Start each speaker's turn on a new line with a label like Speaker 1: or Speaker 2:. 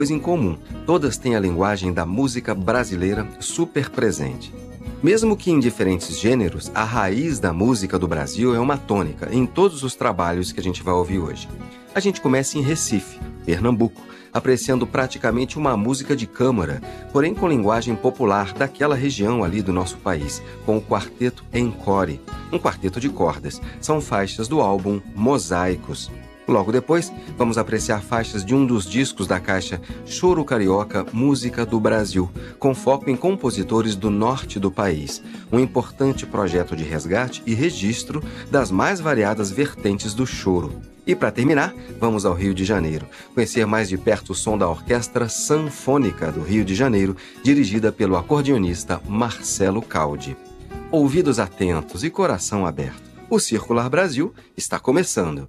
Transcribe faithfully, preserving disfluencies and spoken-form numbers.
Speaker 1: coisa em comum. Todas têm a linguagem da música brasileira super presente. Mesmo que em diferentes gêneros, a raiz da música do Brasil é uma tônica em todos os trabalhos que a gente vai ouvir hoje. A gente começa em Recife, Pernambuco, apreciando praticamente uma música de câmara, porém com linguagem popular daquela região ali do nosso país, com o quarteto Encore, um quarteto de cordas. São faixas do álbum Mosaicos. Logo depois, vamos apreciar faixas de um dos discos da caixa Choro Carioca Música do Brasil, com foco em compositores do norte do país, um importante projeto de resgate e registro das mais variadas vertentes do choro. E para terminar, vamos ao Rio de Janeiro, conhecer mais de perto o som da Orquestra Sanfônica do Rio de Janeiro, dirigida pelo acordeonista Marcelo Caldi. Ouvidos atentos e coração aberto, o Circular Brasil está começando.